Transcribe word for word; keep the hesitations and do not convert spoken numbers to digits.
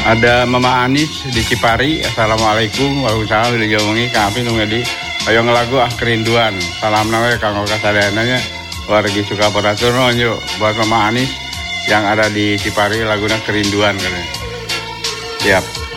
Ada Mama Anis di Cipari. Assalamualaikum. Waalaikumsalam. Wilujeng wengi Kang Apin ngedi. Ayo ngelagu ah kerinduan. Salam nawe kanggo kasadeananya. Wargi suka peratur yuk buat Mama Anis yang ada di Cipari laguna kerinduan katanya. Siap.